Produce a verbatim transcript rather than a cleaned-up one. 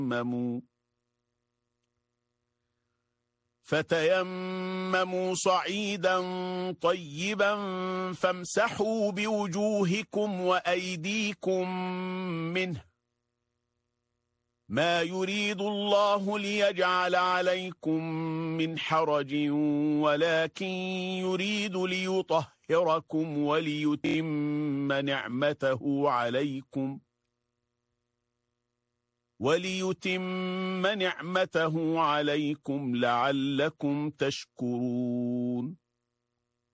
فتيمموا فتيمموا صعيدا طيبا فامسحوا بوجوهكم وأيديكم منه ما يريد الله ليجعل عليكم من حرج ولكن يريد ليطهركم وليتم نعمته عليكم وليتم نعمته عليكم لعلكم تشكرون